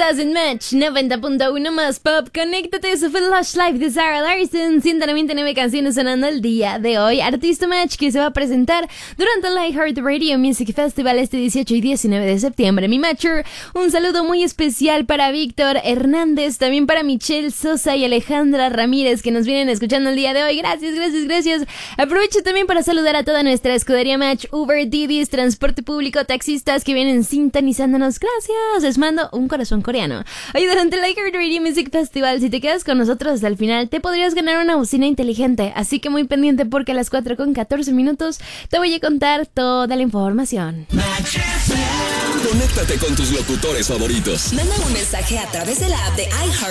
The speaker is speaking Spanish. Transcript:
Estás en Match 90.1 más pop. Conéctate, eso fue Lush Life de Sarah Larson. 199 canciones sonando el día de hoy. Artista Match que se va a presentar durante el iHeartRadio Music Festival este 18 y 19 de septiembre. Mi Matcher, un saludo muy especial para Víctor Hernández, también para Michelle Sosa y Alejandra Ramírez que nos vienen escuchando el día de hoy. Gracias. Aprovecho también para saludar a toda nuestra escudería Match, Uber, Didis, transporte público, taxistas que vienen sintonizándonos. Gracias, les mando un corazón coreano. Hoy durante el iHeartRadio Music Festival, si te quedas con nosotros hasta el final, te podrías ganar una bocina inteligente, así que muy pendiente porque a las 4:14 te voy a contar toda la información. Conéctate con tus locutores favoritos. Manda un mensaje a través de la app de iHeart